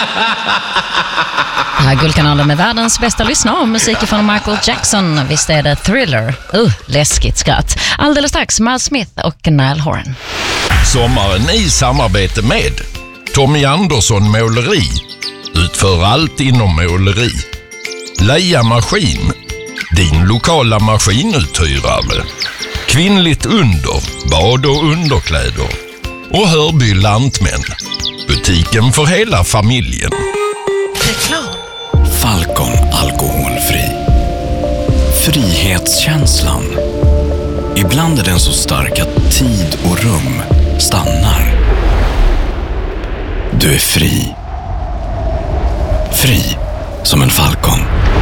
Det här är Guldkanalen med världens bästa lyssnare om musik från Michael Jackson. Visst är det Thriller. Läskigt skratt. Alldeles strax Miles Smith och Niall Horan. Sommaren i samarbete med Tommy Andersson Måleri. Utför allt inom måleri. Leia Maskin. Din lokala maskinuthyrare. Kvinnligt under. Bad- och underkläder. Och Hörby Lantmän. Butiken för hela familjen. Reklam. Falcon alkoholfri. Frihetskänslan. Ibland är den så stark att tid och rum stannar. Du är fri. Fri som en falcon.